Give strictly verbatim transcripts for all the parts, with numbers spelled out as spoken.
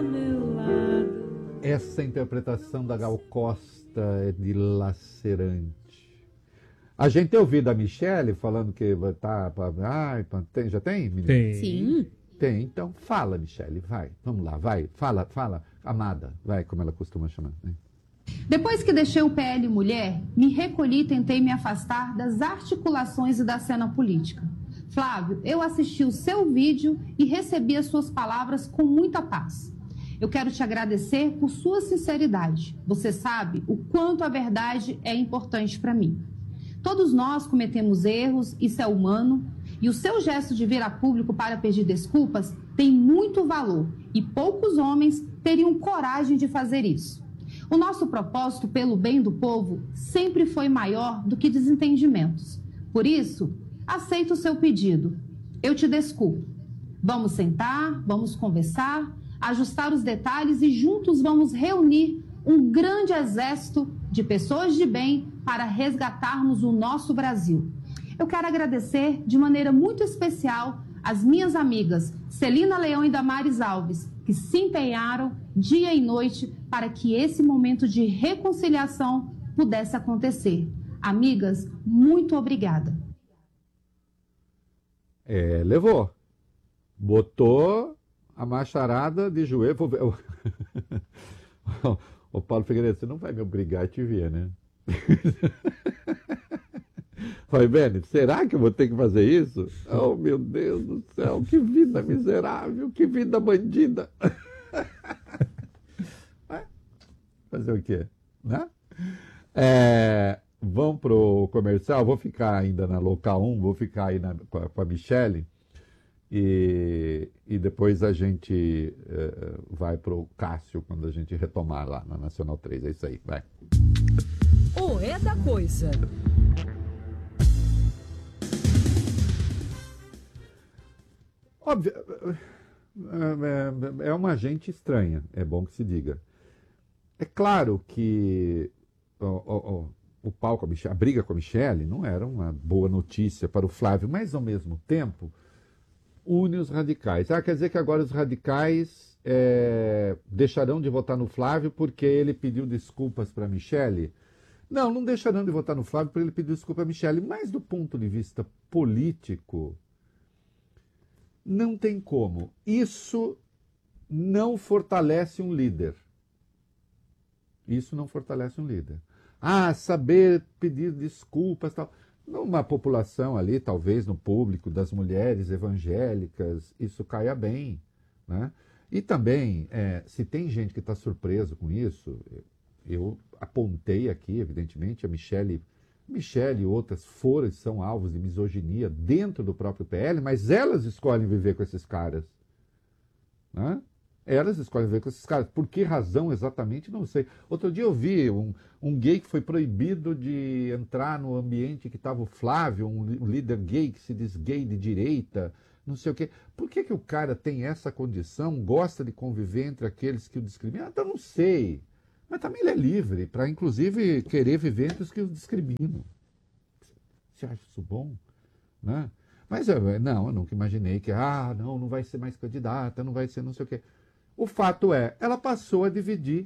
Essa interpretação da Gal Costa é dilacerante. A gente tem ouvido a Michele falando que vai estar... Ai, tem, já tem, menina? Tem. Sim. Tem, então fala, Michele, vai. Vamos lá, vai. Fala, fala. Amada, vai, como ela costuma chamar. Né? Depois que deixei o P L Mulher, me recolhi e tentei me afastar das articulações e da cena política. Flávio, eu assisti o seu vídeo e recebi as suas palavras com muita paz. Eu quero te agradecer por sua sinceridade. Você sabe o quanto a verdade é importante para mim. Todos nós cometemos erros, isso é humano, e o seu gesto de vir a público para pedir desculpas tem muito valor e poucos homens teriam coragem de fazer isso. O nosso propósito pelo bem do povo sempre foi maior do que desentendimentos. Por isso, aceito o seu pedido. Eu te desculpo. Vamos sentar, vamos conversar, ajustar os detalhes e juntos vamos reunir um grande exército de pessoas de bem para resgatarmos o nosso Brasil. Eu quero agradecer de maneira muito especial as minhas amigas Celina Leão e Damares Alves, que se empenharam dia e noite para que esse momento de reconciliação pudesse acontecer. Amigas, muito obrigada. É, levou. Botou a macharada de joelho. Ô Paulo Figueiredo, você não vai me obrigar a te ver, né? Vai, Beni, será que eu vou ter que fazer isso? Oh, meu Deus do céu, que vida miserável, que vida bandida. Fazer o quê? Né? É, vamos pro comercial, vou ficar ainda na Local um, vou ficar aí na, com, a, com a Michele e, e depois a gente é, vai pro Cássio quando a gente retomar lá na Nacional três. É isso aí, vai. O É da Coisa. Óbvio, é uma gente estranha, é bom que se diga. É claro que ó, ó, ó, o pau com a Michele, a briga com a Michele não era uma boa notícia para o Flávio, mas ao mesmo tempo une os radicais. Ah, quer dizer que agora os radicais é, deixarão de votar no Flávio porque ele pediu desculpas para a Michele? Não, não deixarão de votar no Flávio porque ele pediu desculpa a Michele, mas do ponto de vista político, não tem como. Isso não fortalece um líder. Isso não fortalece um líder. Ah, saber pedir desculpas, tal. Numa população ali, talvez no público das mulheres evangélicas, isso caia bem, né? E também, é, se tem gente que está surpreso com isso, eu apontei aqui, evidentemente, a Michele, Michele e outras foram e são alvos de misoginia dentro do próprio P L, mas elas escolhem viver com esses caras, né? Elas escolhem viver com esses caras. Por que razão exatamente? Não sei. Outro dia eu vi um, um gay que foi proibido de entrar no ambiente que estava o Flávio, um, um líder gay que se diz gay de direita, não sei o quê. Por que, que o cara tem essa condição, gosta de conviver entre aqueles que o discriminam? Então, não sei. Mas também ele é livre para, inclusive, querer viver entre os que o discriminam. Você acha isso bom? Né? Mas, eu, não, eu nunca imaginei que, ah, não, não vai ser mais candidata, não vai ser não sei o quê. O fato é, ela passou a dividir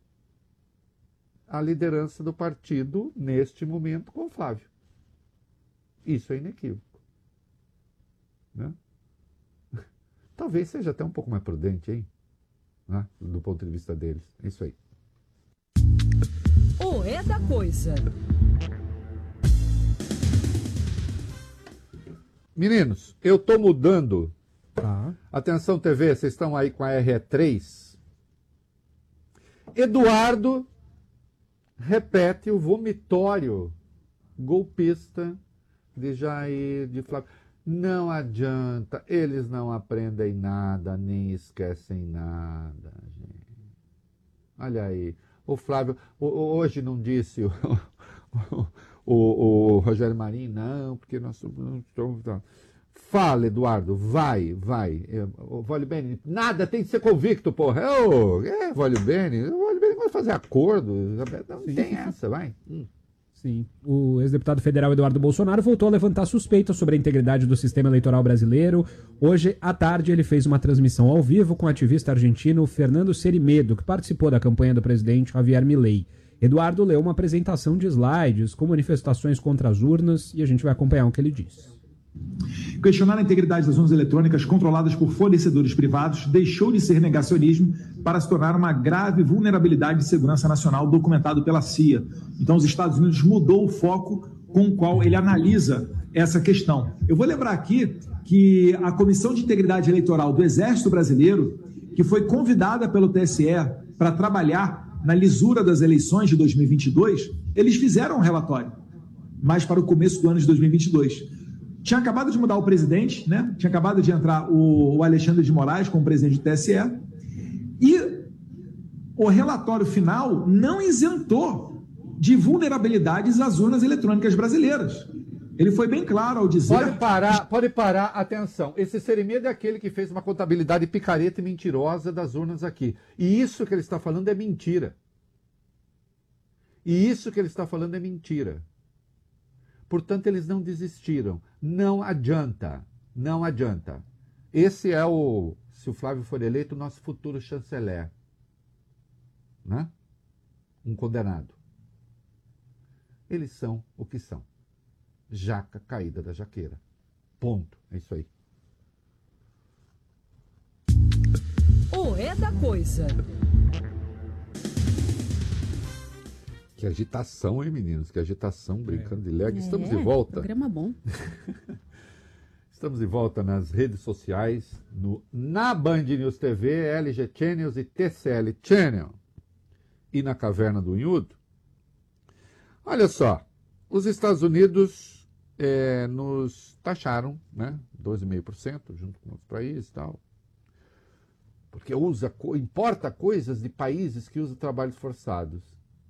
a liderança do partido, neste momento, com o Flávio. Isso é inequívoco. Né? Talvez seja até um pouco mais prudente, hein? Né? Do ponto de vista deles. É isso aí. O É da Coisa. Meninos, eu estou mudando. Tá. Atenção T V, vocês estão aí com a R E três. Eduardo repete o vomitório golpista de Jair, de Flávio. Não adianta, eles não aprendem nada, nem esquecem nada, gente. Olha aí, o Flávio, hoje não disse o, o, o, o Rogério Marinho, não, porque nós somos... Fala, Eduardo, vai, vai. O Vólio Bene, nada, tem que ser convicto, porra. Oh, é, Vólio Bene, o Vólio Bene vai fazer acordo. Não Sim. tem essa, vai. Hum. Sim. O ex-deputado federal Eduardo Bolsonaro voltou a levantar suspeitas sobre a integridade do sistema eleitoral brasileiro. Hoje, à tarde, ele fez uma transmissão ao vivo com o ativista argentino Fernando Cerimedo, que participou da campanha do presidente Javier Milei. Eduardo leu uma apresentação de slides com manifestações contra as urnas e a gente vai acompanhar o que ele disse. Questionar a integridade das urnas eletrônicas controladas por fornecedores privados deixou de ser negacionismo para se tornar uma grave vulnerabilidade de segurança nacional documentado pela C I A. Então, os Estados Unidos mudou o foco com o qual ele analisa essa questão. Eu vou lembrar aqui que a Comissão de Integridade Eleitoral do Exército Brasileiro, que foi convidada pelo T S E para trabalhar na lisura das eleições de dois mil e vinte e dois, eles fizeram um relatório, mas para o começo do ano de dois mil e vinte e dois. Tinha acabado de mudar o presidente, né? Tinha acabado de entrar o, o Alexandre de Moraes como presidente do T S E, e o relatório final não isentou de vulnerabilidades as urnas eletrônicas brasileiras. Ele foi bem claro ao dizer... Pode parar, pode parar, atenção. Esse Cerimedo é aquele que fez uma contabilidade picareta e mentirosa das urnas aqui. E isso que ele está falando é mentira. E isso que ele está falando é mentira. Portanto, eles não desistiram. Não adianta. Não adianta. Esse é o, se o Flávio for eleito, o nosso futuro chanceler. Né? Um condenado. Eles são o que são. Jaca caída da jaqueira. Ponto. É isso aí. O É da Coisa. Que agitação, hein, meninos? Que agitação, brincando de leg. É, Estamos de volta. Programa bom. Estamos de volta nas redes sociais, no, na Band News T V, L G Channels e T C L Channel. E na Caverna do Unhudo. Olha só, os Estados Unidos é, nos taxaram, né, doze vírgula cinco por cento, junto com outros países e tal. Porque usa, importa coisas de países que usam trabalhos forçados.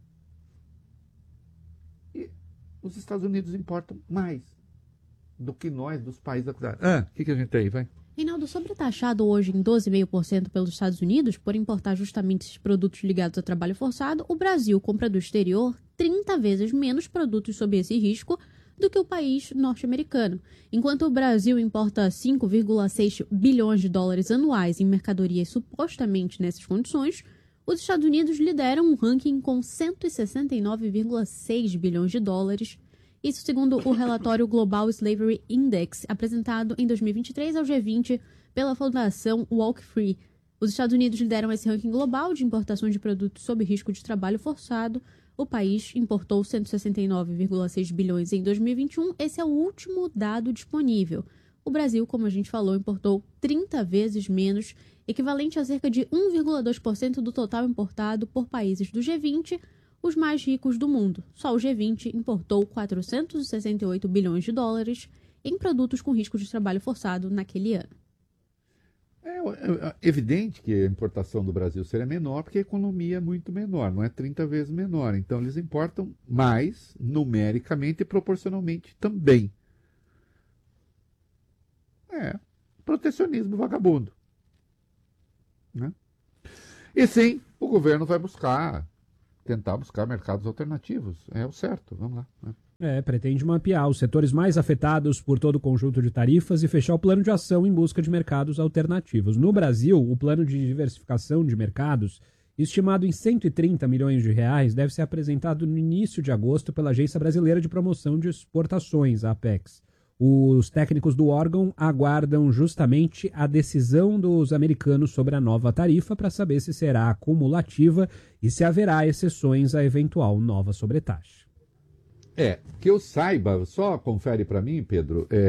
E os Estados Unidos importam mais do que nós, dos países da... Ah, o que, que a gente tem aí, vai? Reinaldo, sobretaxado hoje em doze vírgula cinco por cento pelos Estados Unidos por importar justamente esses produtos ligados ao trabalho forçado, o Brasil compra do exterior trinta vezes menos produtos sob esse risco do que o país norte-americano. Enquanto o Brasil importa cinco vírgula seis bilhões de dólares anuais em mercadorias supostamente nessas condições, os Estados Unidos lideram um ranking com cento e sessenta e nove vírgula seis bilhões de dólares. Isso segundo o relatório Global Slavery Index, apresentado em dois mil e vinte e três ao G vinte pela Fundação Walk Free. Os Estados Unidos lideram esse ranking global de importações de produtos sob risco de trabalho forçado. O país importou cento e sessenta e nove vírgula seis bilhões em dois mil e vinte e um. Esse é o último dado disponível. O Brasil, como a gente falou, importou trinta vezes menos, equivalente a cerca de um vírgula dois por cento do total importado por países do G vinte, os mais ricos do mundo. Só o G vinte importou quatrocentos e sessenta e oito bilhões de dólares em produtos com risco de trabalho forçado naquele ano. É, é evidente que a importação do Brasil seria menor, porque a economia é muito menor, não é trinta vezes menor. Então, eles importam mais, numericamente e proporcionalmente também. É, protecionismo vagabundo. Né? E sim, o governo vai buscar, tentar buscar mercados alternativos. É o certo, vamos lá. Né? É, pretende mapear os setores mais afetados por todo o conjunto de tarifas e fechar o plano de ação em busca de mercados alternativos. No Brasil, o plano de diversificação de mercados, estimado em cento e trinta milhões de reais, deve ser apresentado no início de agosto pela Agência Brasileira de Promoção de Exportações, a Apex. Os técnicos do órgão aguardam justamente a decisão dos americanos sobre a nova tarifa para saber se será acumulativa e se haverá exceções à eventual nova sobretaxa. É, que eu saiba, só confere para mim, Pedro, é,